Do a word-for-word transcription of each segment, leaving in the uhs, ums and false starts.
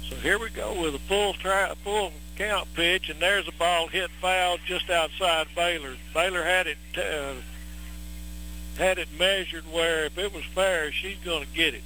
So here we go with a full try, full count pitch, and there's a ball hit foul just outside Baylor. Baylor had it uh, had it measured where if it was fair, she's going to get it.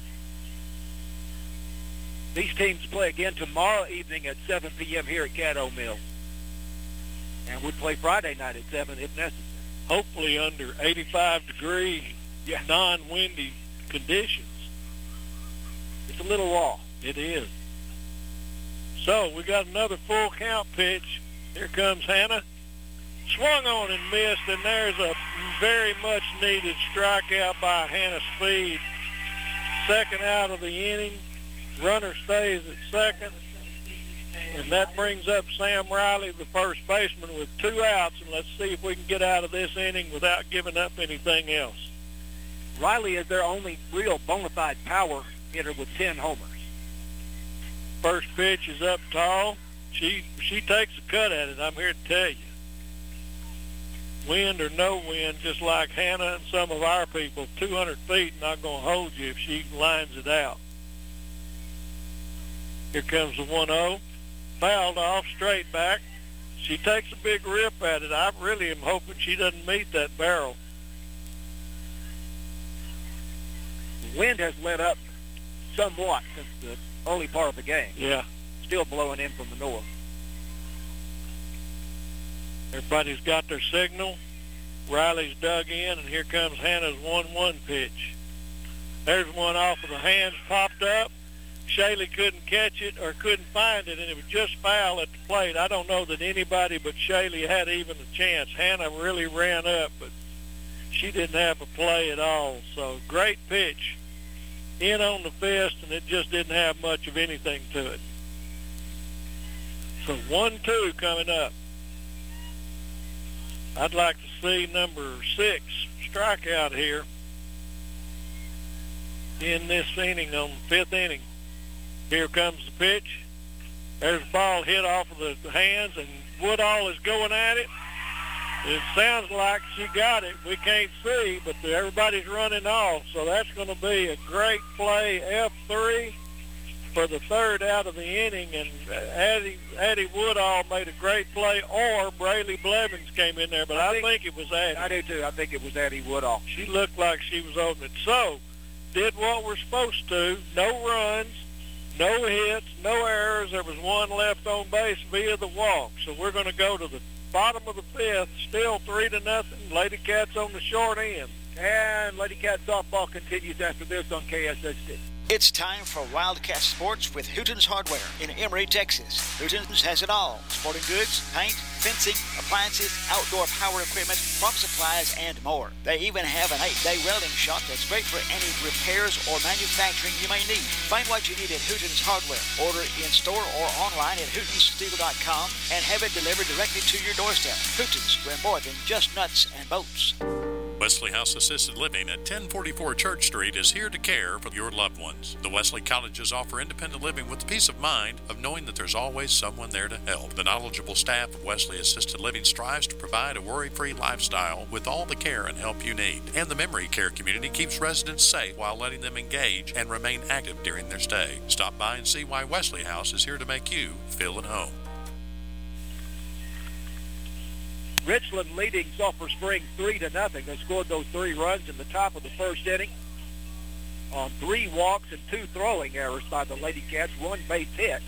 These teams play again tomorrow evening at seven p.m. here at Caddo Mill. And we'll play Friday night at seven if necessary. Hopefully under eighty-five degree, yeah. non-windy conditions. It's a little raw. It is. So we got another full count pitch. Here comes Hannah. Swung on and missed, and there's a very much needed strikeout by Hannah Speed. Second out of the inning. Runner stays at second. And that brings up Sam Riley, the first baseman, with two outs. And let's see if we can get out of this inning without giving up anything else. Riley is their only real bona fide power hitter with ten homers. First pitch is up tall. She she takes a cut at it, I'm here to tell you. Wind or no wind, just like Hannah and some of our people, two hundred feet not going to hold you if she lines it out. Here comes the one oh. Fouled off, straight back. She takes a big rip at it. I really am hoping she doesn't meet that barrel. The wind has let up somewhat since the early part of the game. Yeah. Still blowing in from the north. Everybody's got their signal. Riley's dug in, and here comes Hannah's one one pitch. There's one off of the hands, popped up. Shaylee couldn't catch it or couldn't find it, and it was just foul at the plate. I don't know that anybody but Shaylee had even a chance. Hannah really ran up, but she didn't have a play at all. So great pitch in on the fist, and it just didn't have much of anything to it. So one two coming up. I'd like to see number six strikeout here in this inning on the fifth inning. Here comes the pitch. There's a ball hit off of the hands, and Woodall is going at it. It sounds like she got it. We can't see, but everybody's running off, so that's going to be a great play, F three, for the third out of the inning, and Addie, Addie Woodall made a great play, or Braylee Blevins came in there, but I, I think, think it was Addie. I do, too. I think it was Addie Woodall. She looked like she was on it. So, did what we're supposed to. No runs. No hits, no errors. There was one left on base via the walk. So we're going to go to the bottom of the fifth, still three to nothing. Lady Cats on the short end. And Lady Cat softball continues after this on K S S T. It's time for Wildcat Sports with Hooten's Hardware in Emory, Texas. Hooten's has it all. Sporting goods, paint, fencing, appliances, outdoor power equipment, farm supplies, and more. They even have an eight-day welding shop that's great for any repairs or manufacturing you may need. Find what you need at Hooten's Hardware. Order in-store or online at hootens steel dot com and have it delivered directly to your doorstep. Hooten's, we're more than just nuts and bolts. Wesley House Assisted Living at ten forty-four Church Street is here to care for your loved ones. The Wesley Colleges offer independent living with the peace of mind of knowing that there's always someone there to help. The knowledgeable staff of Wesley Assisted Living strives to provide a worry-free lifestyle with all the care and help you need. And the memory care community keeps residents safe while letting them engage and remain active during their stay. Stop by and see why Wesley House is here to make you feel at home. Richland leading Sulphur Springs three to nothing. They scored those three runs in the top of the first inning on three walks and two throwing errors by the Lady Cats, one base hit.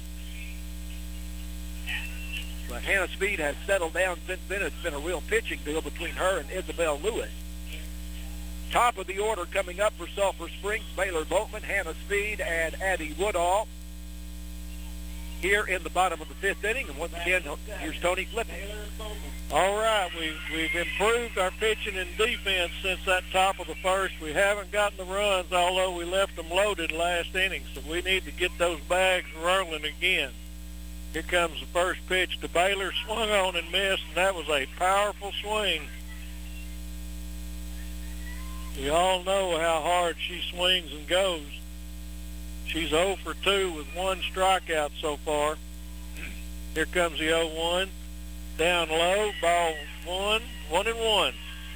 But Hannah Speed has settled down since then. It's been a real pitching deal between her and Isabel Lewis. Top of the order coming up for Sulphur Springs, Baylor Boatman, Hannah Speed, and Addie Woodall here in the bottom of the fifth inning. And once again, here's Tony Flippin. All right, we've, we've improved our pitching and defense since that top of the first. We haven't gotten the runs, although we left them loaded last inning, so we need to get those bags rolling again. Here comes the first pitch to Baylor, swung on and missed, and that was a powerful swing. We all know how hard she swings and goes. She's oh for two with one strikeout so far. Here comes the oh one. Down low, ball one, one and one.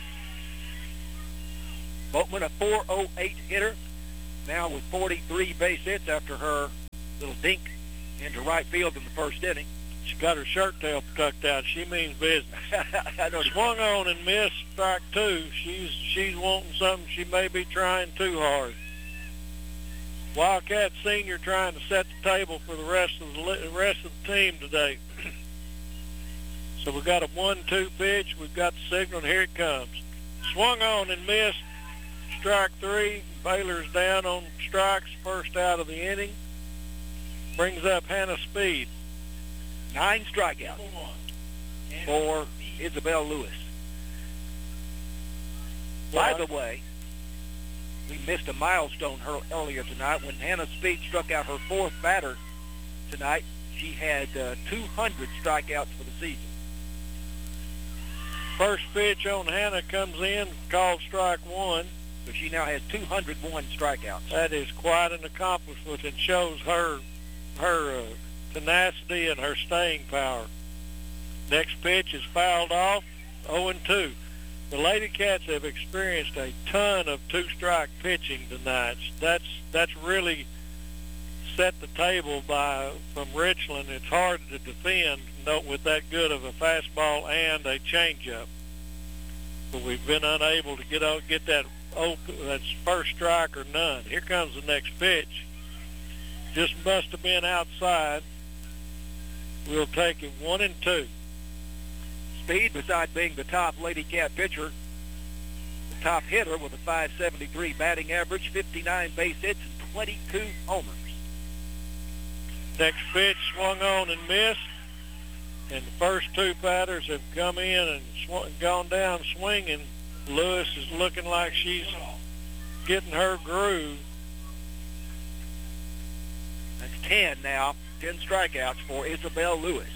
Boatman, a four oh eight hitter, now with forty-three base hits after her little dink into right field in the first inning. She got her shirt tail tucked out. She means business. I know. Swung on and missed, strike two. She's she's wanting something. She may be trying too hard. Wildcat Senior trying to set the table for the rest of the rest of the team today. So we got a one two pitch. We've got the signal, and here it comes. Swung on and missed, strike three. Baylor's down on strikes, first out of the inning. Brings up Hannah Speed. Nine strikeouts for Isabel Lewis. By the way, we missed a milestone her earlier tonight when Hannah Speed struck out her fourth batter tonight. She had uh, two hundred strikeouts for the season. First pitch on Hannah comes in, called strike one. So she now has two hundred one strikeouts. That is quite an accomplishment and shows her her uh, tenacity and her staying power. Next pitch is fouled off, oh and two. The Lady Cats have experienced a ton of two-strike pitching tonight. That's that's really set the table by from Richland. It's hard to defend no, with that good of a fastball and a changeup. But we've been unable to get out, get that open, that's first strike or none. Here comes the next pitch. Just must have been outside. We'll take it one and two. Speed, besides being the top Lady Cat pitcher, the top hitter with a five seventy-three batting average, fifty-nine base hits, and twenty-two homers. Next pitch swung on and missed, and the first two batters have come in and sw- gone down swinging. Lewis is looking like she's getting her groove. That's ten now, ten strikeouts for Isabel Lewis.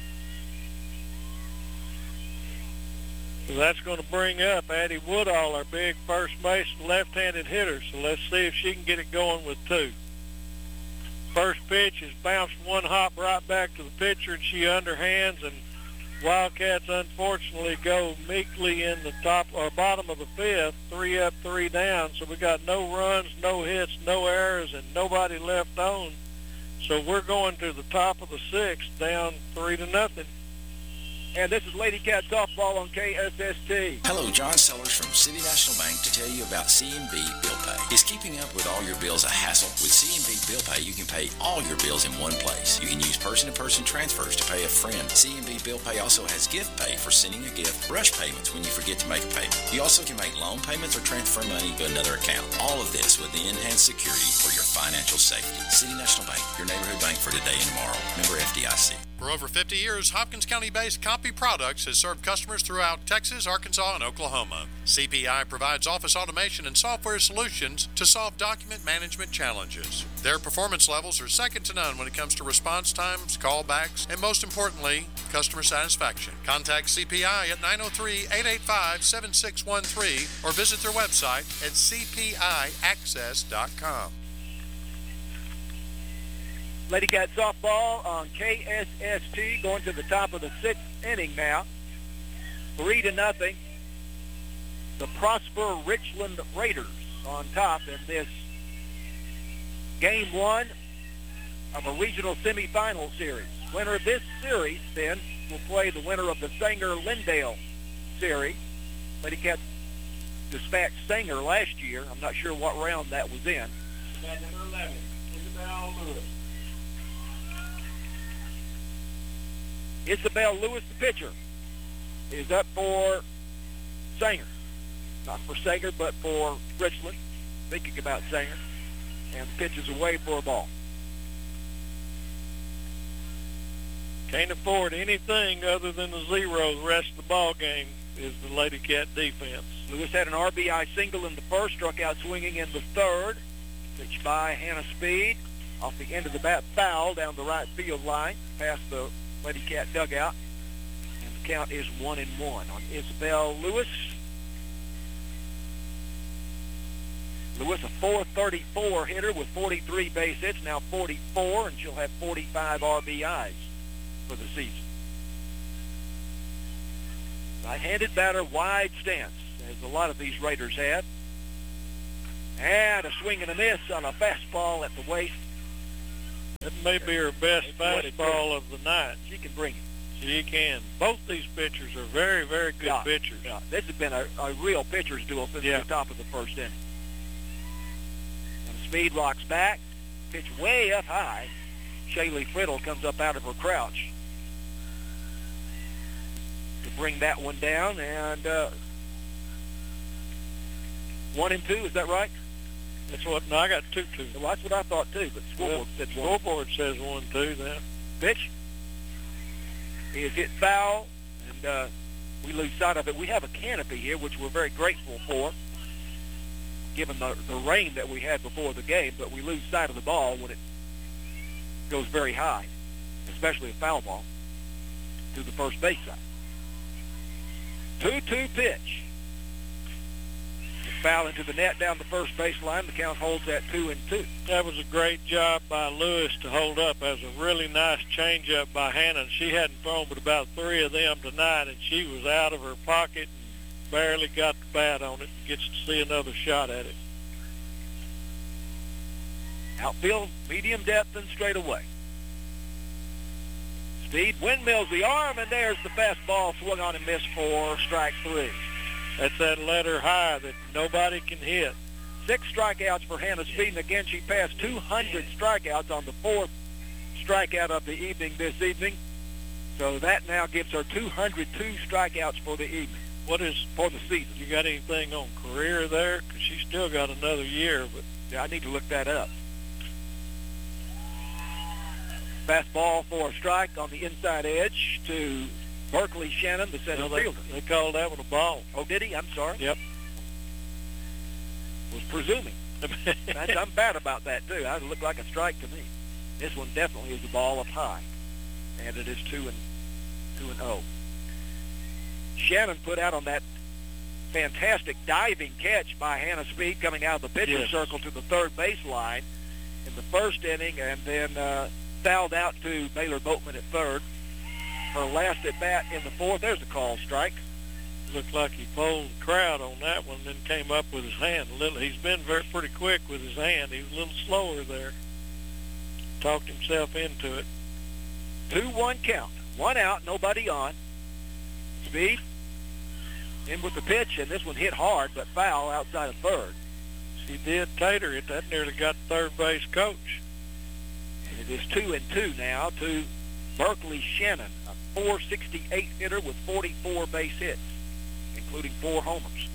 So that's going to bring up Addie Woodall, our big first base left-handed hitter. So let's see if she can get it going with two. First pitch is bounced one hop right back to the pitcher, and she underhands, and Wildcats unfortunately go meekly in the top or bottom of the fifth, three up, three down. So we got no runs, no hits, no errors, and nobody left on. So we're going to the top of the sixth, down three to nothing. And this is Lady Cat Softball on K S S T. Hello, John Sellers from City National Bank to tell you about C and B Bill Pay. Is keeping up with all your bills a hassle? With C and B Bill Pay, you can pay all your bills in one place. You can use person-to-person transfers to pay a friend. C and B Bill Pay also has gift pay for sending a gift, rush payments when you forget to make a payment. You also can make loan payments or transfer money to another account. All of this with the enhanced security for your financial safety. City National Bank, your neighborhood bank for today and tomorrow. Member F D I C. For over fifty years, Hopkins County-based Compy Products has served customers throughout Texas, Arkansas, and Oklahoma. C P I provides office automation and software solutions to solve document management challenges. Their performance levels are second to none when it comes to response times, callbacks, and most importantly, customer satisfaction. Contact C P I at nine oh three, eight eight five, seven six one three or visit their website at c p i access dot com. Lady Cat Softball on K S S T going to the top of the sixth inning now. Three to nothing. The Prosper Richland Raiders on top in this game one of a regional semifinal series. Winner of this series, then, will play the winner of the Sanger-Lindale series. Lady Cat dispatched Sanger last year. I'm not sure what round that was in. Number eleven, Isabel Lewis. Isabel Lewis, the pitcher, is up for Sanger. Not for Sanger, but for Richland. Thinking about Sanger. And the pitch is away for a ball. Can't afford anything other than the zero the rest of the ball game is the Lady Cat defense. Lewis had an R B I single in the first, struck out swinging in the third. Pitched by Hannah Speed. Off the end of the bat, foul down the right field line, past the Lady Cat dugout. And the count is one and one on Isabel Lewis. Lewis, a four thirty-four hitter with forty-three base hits, now forty-four, and she'll have forty-five R B Is for the season. Right-handed batter, wide stance, as a lot of these Raiders have. And a swing and a miss on a fastball at the waist. That may be her best fastball of the night. She can bring it. She can. Both these pitchers are very, very good yeah, pitchers. Yeah. This has been a, a real pitcher's duel since yeah. the top of the first inning. And Speed rocks back. Pitch way up high. Shaylee Friddle comes up out of her crouch to bring that one down. And uh, one and two, is that right? That's what, no, I got two, two. Well, that's what I thought, too, but the scoreboard well, said one. Scoreboard says one, two, then. Pitch. He is hit foul, and uh, we lose sight of it. We have a canopy here, which we're very grateful for, given the, the rain that we had before the game, but we lose sight of the ball when it goes very high, especially a foul ball, to the first base side. two two pitch. Foul into the net down the first baseline. The count holds at two and two. That was a great job by Lewis to hold up. That was a really nice changeup by Hannah. She hadn't thrown but about three of them tonight, and she was out of her pocket and barely got the bat on it and gets to see another shot at it. Outfield, medium depth, and straight away. Speed windmills the arm, and there's the fastball swung on and missed for strike three. That's that letter high that nobody can hit. Six strikeouts for Hannah Speed, and again, she passed two hundred strikeouts on the fourth strikeout of the evening this evening. So that now gives her two hundred two strikeouts for the evening. What is for the season? You got anything on career there? Because she's still got another year, but yeah, I need to look that up. Fastball for a strike on the inside edge to Berkeley Shannon, the center no, they, fielder. They called that one a ball. Oh, did he? I'm sorry. Yep. Was presuming. I'm bad about that, too. It looked like a strike to me. This one definitely is a ball up high. And it is two and two and oh. Shannon put out on that fantastic diving catch by Hannah Speed coming out of the pitcher's yes. circle to the third base line in the first inning, and then uh, fouled out to Baylor Boatman at third. Her last at bat in the fourth. There's a call strike. Looked like he pulled the crowd on that one, then came up with his hand a little. He's been very pretty quick with his hand. He was a little slower there. Talked himself into it. two one count. One out, nobody on. Speed in with the pitch, and this one hit hard, but foul outside of third. She did tater it. That nearly got the third base coach. And it is two and two now to Berkeley Shannon, a four sixty-eight hitter with forty-four base hits, including four homers.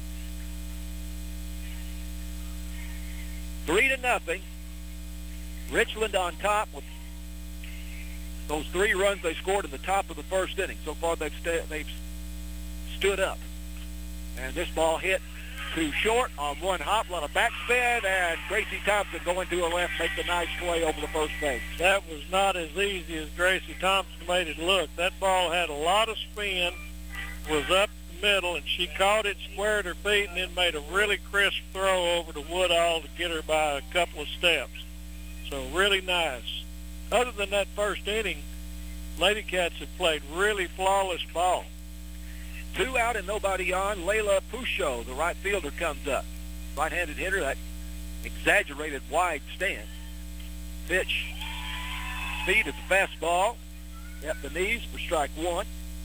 Three to nothing. Richland on top with those three runs they scored in the top of the first inning. So far they've, st- they've stood up. And this ball hit too short on one hop, on a backspin, and Gracie Thompson going to her left makes a nice play over the first base. That was not as easy as Gracie Thompson made it look. That ball had a lot of spin, was up the middle, and she caught it, squared her feet, and then made a really crisp throw over to Woodall to get her by a couple of steps. So really nice. Other than that first inning, Lady Cats have played really flawless ball. Two out and nobody on. Layla Pouchot, the right fielder, comes up. Right-handed hitter, that exaggerated wide stance. Pitch. Speed is a fastball. At the knees for strike one.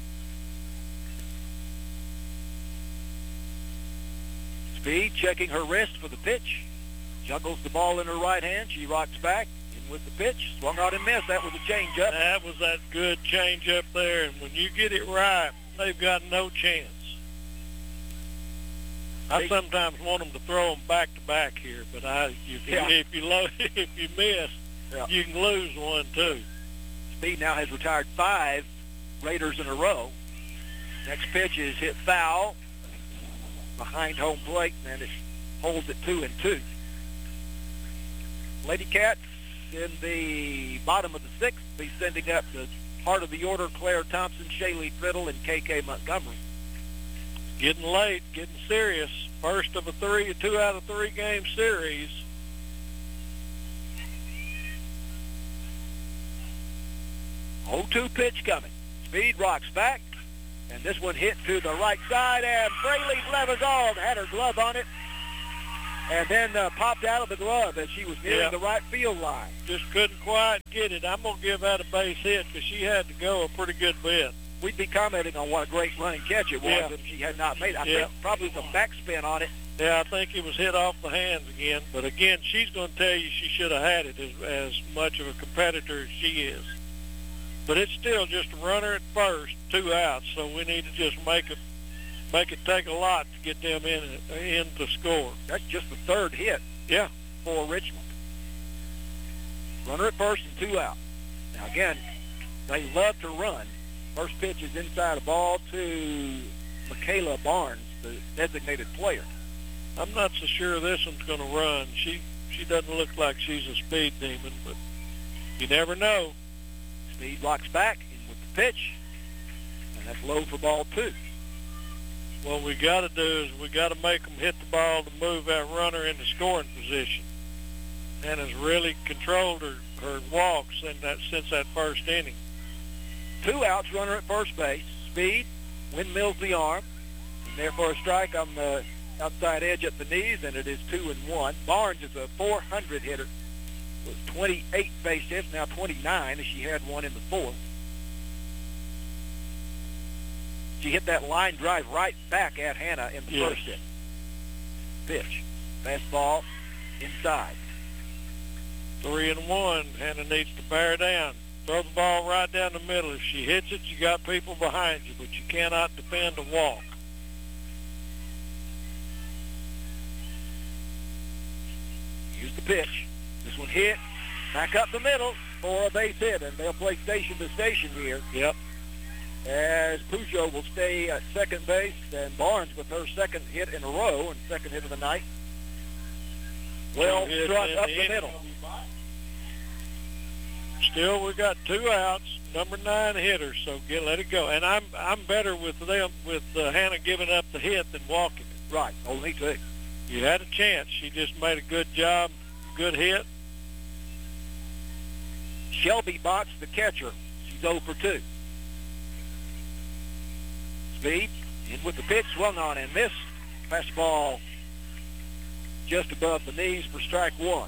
Speed checking her wrist for the pitch. Juggles the ball in her right hand. She rocks back. In with the pitch. Swung out and missed. That was a changeup. That was that good changeup there. And when you get it right, they've got no chance. I sometimes want them to throw them back to back here, but I, if you, yeah. if you lo- if you miss, yeah. you can lose one too. Speed now has retired five Raiders in a row. Next pitch is hit foul behind home plate, and it holds at two and two. Lady Cats in the bottom of the sixth be sending up the heart of the order, Claire Thompson, Shaylee Friddle, and K K Montgomery. Getting late, getting serious. First of a three, a two out of three game series. oh two pitch coming. Speed rocks back, and this one hit to the right side, and Fraley Levezon had her glove on it, and then uh, popped out of the glove as she was nearing Yeah. the right field line. Just couldn't quite get it. I'm going to give that a base hit because she had to go a pretty good bit. We'd be commenting on what a great running catch it was Yeah. if she had not made it. I Yeah. think probably some backspin on it. Yeah, I think it was hit off the hands again. But again, she's going to tell you she should have had it as, as much of a competitor as she is. But it's still just a runner at first, two outs. So we need to just make it make it take a lot to get them in in to score. That's just the third hit Yeah. for Richmond. Runner at first and two out. Now again, they love to run. First pitch is inside a ball to Michaela Barnes, the designated player. I'm not so sure this one's going to run. She she doesn't look like she's a speed demon, but you never know. Speed rocks back in with the pitch, and that's low for ball two. What we got to do is we got to make them hit the ball to move that runner into scoring position. And has really controlled her, her walks in that since that first inning. Two outs, runner at first base. Speed windmills the arm, and therefore a strike on the outside edge at the knees, and it is two and one. Barnes is a four hundred hitter with twenty-eight base hits, now twenty-nine, as she had one in the fourth. She hit that line drive right back at Hannah in the Yes. first hit. Pitch. Fastball inside. Three and one. Hannah needs to bear down. Throw the ball right down the middle. If she hits it, you got people behind you, but you cannot defend a walk. Use the pitch. This one hit. Back up the middle for a base hit, and they'll play station to station here. Yep. As Peugeot will stay at second base, and Barnes with her second hit in a row and second hit of the night. Well Two hits struck in up the the inning. middle. Still, we got two outs, number nine hitter, so get let it go. And I'm I'm better with them with uh, Hannah giving up the hit than walking it. Right. Oh, me too. You had a chance. She just made a good job, good hit. Shelby Botts, the catcher. She's oh for two. Speed in with the pitch, swung on and missed. Fastball just above the knees for strike one.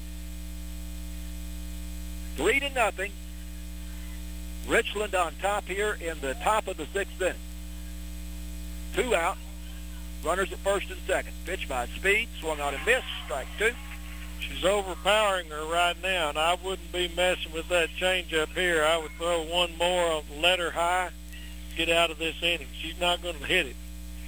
Three to nothing. Richland on top here in the top of the sixth inning. Two out. Runners at first and second. Pitch by Speed, swung on and missed. Strike two. She's overpowering her right now, and I wouldn't be messing with that changeup here. I would throw one more, let her high, get out of this inning. She's not going to hit it.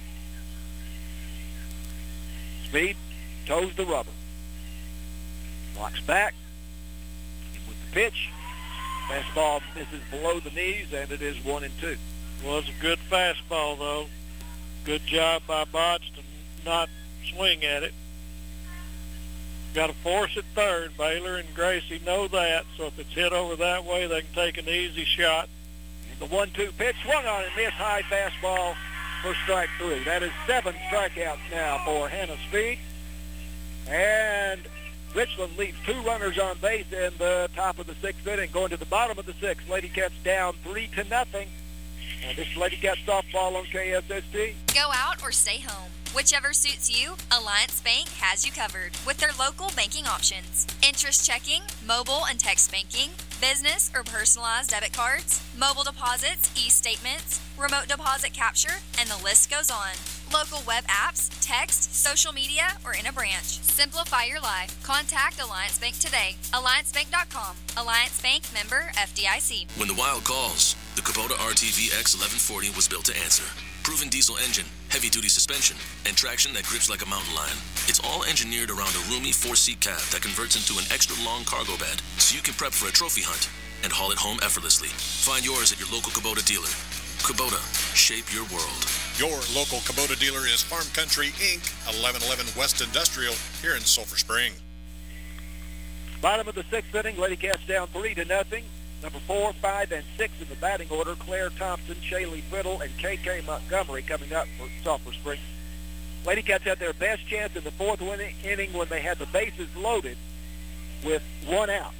Speed toes the rubber. Walks back. With the pitch. Fastball misses below the knees, and it is one and two. Was a good fastball, though. Good job by Botts to not swing at it. Got to force it third. Baylor and Gracie know that, so if it's hit over that way, they can take an easy shot. And the one two pitch, swung on and missed. High fastball for strike three. That is seven strikeouts now for Hannah Speed. And Richland leaves two runners on base in the top of the sixth inning. Going to the bottom of the sixth, Lady Cats down three to nothing. And this is Lady Cat softball on K S S T. Go out or stay home. Whichever suits you, Alliance Bank has you covered with their local banking options. Interest checking, mobile and text banking, business or personalized debit cards, mobile deposits, e-statements, remote deposit capture, and the list goes on. Local web apps, text, social media, or in a branch. Simplify your life. Contact Alliance Bank today. alliance bank dot com. Alliance Bank, member F D I C. When the wild calls, the Kubota R T V X eleven forty was built to answer. Proven diesel engine, heavy-duty suspension, and traction that grips like a mountain lion. It's all engineered around a roomy four-seat cab that converts into an extra-long cargo bed, so you can prep for a trophy hunt and haul it home effortlessly. Find yours at your local Kubota dealer. Kubota, shape your world. Your local Kubota dealer is Farm Country Incorporated, eleven eleven West Industrial, here in Sulphur Spring. Bottom of the sixth inning, Lady Cats down three to nothing. Number four, five, and six in the batting order, Claire Thompson, Shaylee Fiddle, and K K Montgomery coming up for Sulphur Spring. Lady Cats had their best chance in the fourth inning when they had the bases loaded with one out.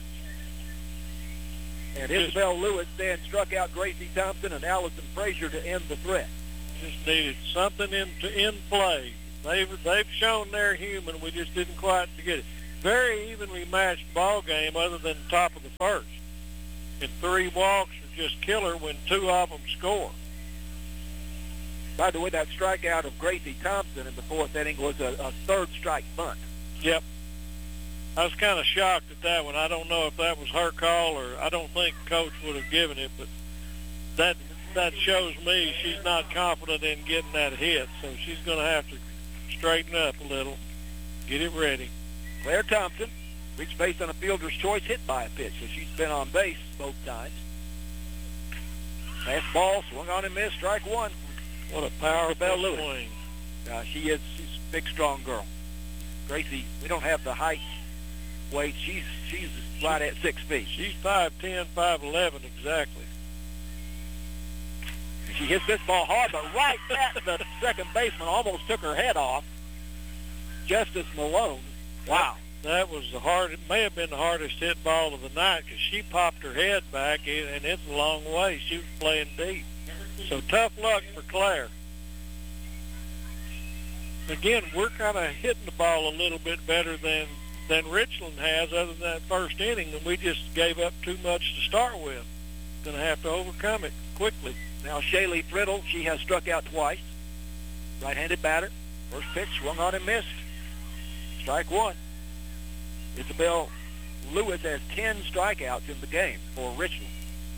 And Isabel Lewis then struck out Gracie Thompson and Allison Frazier to end the threat. Just needed something in, to in play. They've, they've shown they're human. We just didn't quite get it. Very evenly matched ball game other than the top of the first. And three walks are just killer when two of them score. By the way, that strikeout of Gracie Thompson in the fourth inning was a, a third strike bunt. Yep. I was kind of shocked at that one. I don't know if that was her call, or I don't think Coach would have given it, but that that shows me she's not confident in getting that hit, so she's going to have to straighten up a little, get it ready. Claire Thompson reached base on a fielder's choice, hit by a pitch, so she's been on base both times. Fast ball, swung on and missed, strike one. What a powerful Lewis. swing. Uh, she is she's a big, strong girl. Gracie, we don't have the height, weight. She's she's right at six feet. She's five ten, five eleven exactly. She hits this ball hard, but right at the second baseman, almost took her head off. Justice Malone. Wow. That was the hard. It may have been the hardest hit ball of the night because she popped her head back, and it's a long way. She was playing deep. So tough luck for Claire. Again, we're kind of hitting the ball a little bit better than, than Richland has other than that first inning, and we just gave up too much to start with. Going to have to overcome it quickly. Now Shaylee Friddle, she has struck out twice. Right-handed batter. First pitch, swung on and missed. Strike one. Isabel Lewis has ten strikeouts in the game for Richland.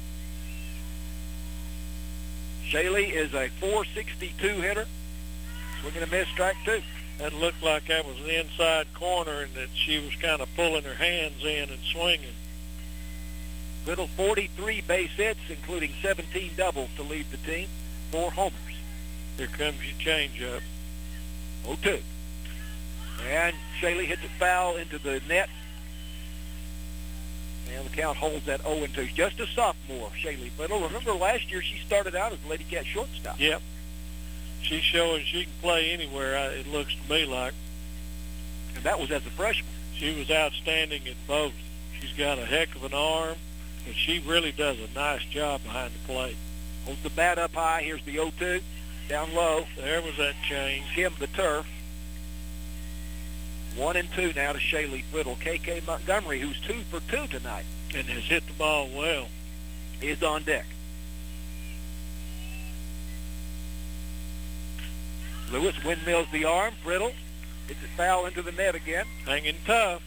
Shaylee is a four sixty-two hitter. Swinging a miss, strike two. That looked like that was an inside corner and that she was kind of pulling her hands in and swinging. Little forty-three base hits, including seventeen doubles to lead the team, four homers. Here comes your changeup. oh two. And Shaylee hits it foul into the net. And the count holds at oh and two. Just a sophomore, Shaylee Friddle. Remember last year she started out as a Lady Cat shortstop. Yep. She's showing she can play anywhere, it looks to me like. And that was as a freshman. She was outstanding in both. She's got a heck of an arm, and she really does a nice job behind the plate. Holds the bat up high. Here's the oh two. Down low. There was that change. Skimmed the turf. One and two now to Shaylee Friddle. K K Montgomery, who's two for two tonight, and has hit the ball well, is on deck. Lewis windmills the arm. Friddle hits it foul into the net again. Hanging tough.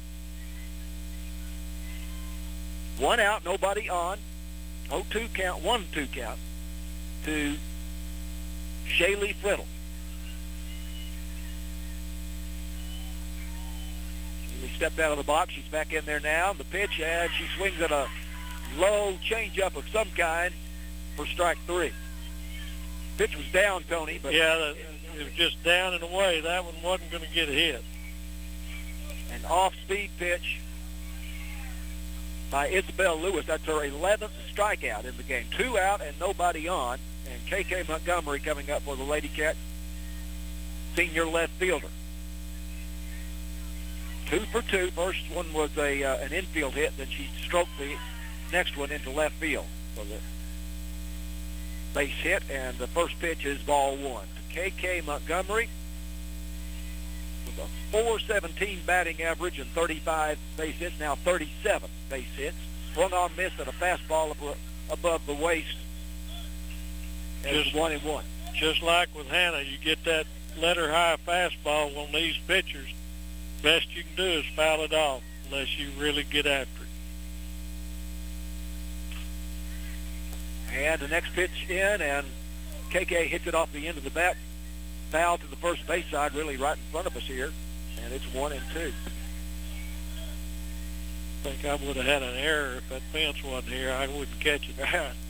One out, nobody on. oh two count, one two count to Shaylee Friddle. Shaylee stepped out of the box. She's back in there now. The pitch, and she swings at a low changeup of some kind for strike three. Pitch was down, Tony. But yeah, it was just down and away. That one wasn't going to get a hit. An off-speed pitch by Isabel Lewis. That's her eleventh strikeout in the game. Two out and nobody on. And K K Montgomery coming up for the Lady Cat, senior left fielder. Two for two. First one was a uh, an infield hit. Then she stroked the next one into left field. So the base hit, and the first pitch is ball one. K K Montgomery with a four seventeen batting average and thirty-five base hits, now thirty-seven base hits. Swung on, missed at a fastball above the waist. And just one and one. Just like with Hannah, you get that letter high fastball on these pitchers. Best you can do is foul it off unless you really get after it. And the next pitch in, and K K hits it off the end of the bat. Foul to the first base side, really right in front of us here. And it's one and two. I think I would have had an error if that fence wasn't here. I wouldn't catch it.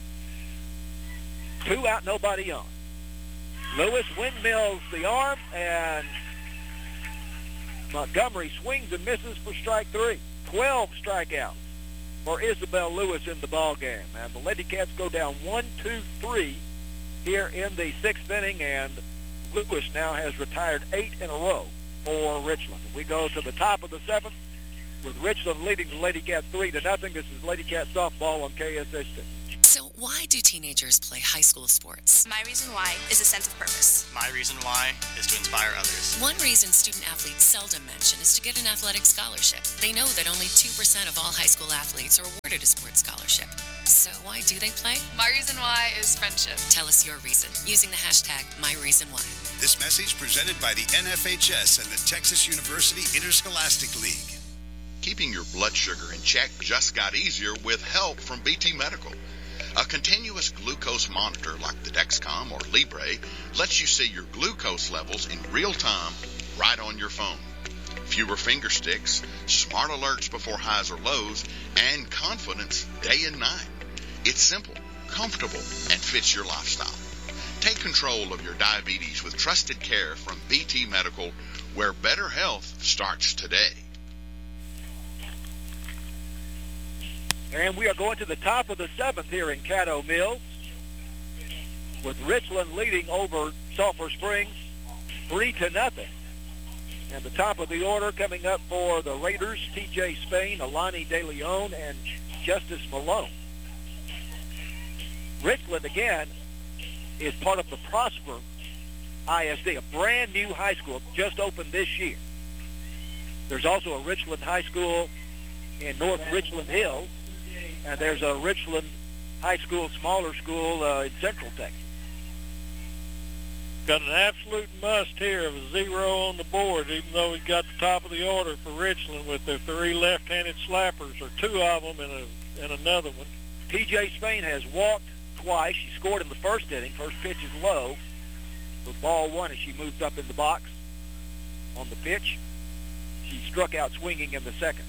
Two out, nobody on. Lewis windmills the arm, and Montgomery swings and misses for strike three. Twelve strikeouts for Isabel Lewis in the ball game. And the Lady Cats go down one, two, three here in the sixth inning, and Lewis now has retired eight in a row for Richland. We go to the top of the seventh with Richland leading the Lady Cats three to nothing. This is Lady Cat softball on K S S two. So why do teenagers play high school sports? My reason why is a sense of purpose. My reason why is to inspire others. One reason student athletes seldom mention is to get an athletic scholarship. They know that only two percent of all high school athletes are awarded a sports scholarship. So why do they play? My reason why is friendship. Tell us your reason using the hashtag MyReasonWhy. This message presented by the N F H S and the Texas University Interscholastic League. Keeping your blood sugar in check just got easier with help from B T Medical. A continuous glucose monitor like the Dexcom or Libre lets you see your glucose levels in real time right on your phone. Fewer finger sticks, smart alerts before highs or lows, and confidence day and night. It's simple, comfortable, and fits your lifestyle. Take control of your diabetes with trusted care from B T Medical, where better health starts today. And we are going to the top of the seventh here in Caddo Mills, with Richland leading over Sulphur Springs three to nothing. And the top of the order coming up for the Raiders, T J Spain, Alani De Leon, and Justice Malone. Richland, again, is part of the Prosper I S D, a brand new high school just opened this year. There's also a Richland High School in North Richland Hills, and there's a Richland High School, smaller school uh, in Central Texas. Got an absolute must here of a zero on the board, even though we got the top of the order for Richland with their three left-handed slappers, or two of them and, a, and another one. T J Spain has walked twice. She scored in the first inning. First pitch is low for ball one as she moved up in the box on the pitch. She struck out swinging in the second.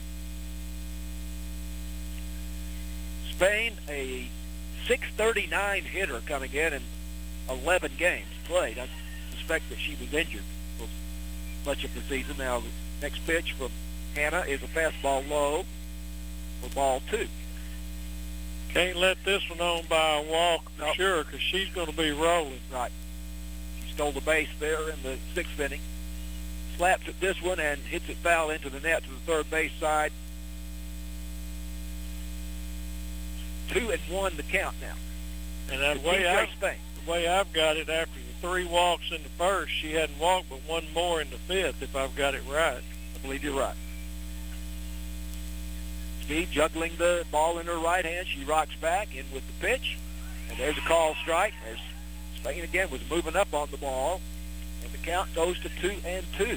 Spain, a six thirty-nine hitter coming in in eleven games played. I suspect that she was injured for much of the season. Now, the next pitch from Hannah is a fastball low for ball two. Can't let this one on by a walk for Nope. sure, because she's going to be rolling. Right. She stole the base there in the sixth inning. Slaps at this one and hits it foul into the net to the third base side. Two and one the count now. And that To way T J I've, Spain. the way I've got it, after the three walks in the first, she hadn't walked but one more in the fifth, if I've got it right. I believe you're right. Speed juggling the ball in her right hand. She rocks back in with the pitch. And there's a call strike. There's Spain again was moving up on the ball. And the count goes to two and two.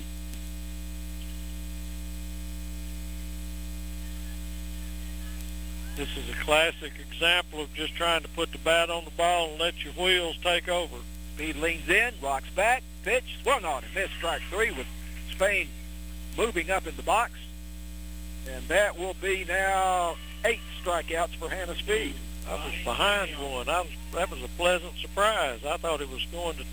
This is a classic example of just trying to put the bat on the ball and let your wheels take over. Speed leans in, rocks back, pitch, swung on and missed, strike three, with Spain moving up in the box. And that will be now eight strikeouts for Hannah Speed. I was behind one. I was, that was a pleasant surprise. I thought it was going to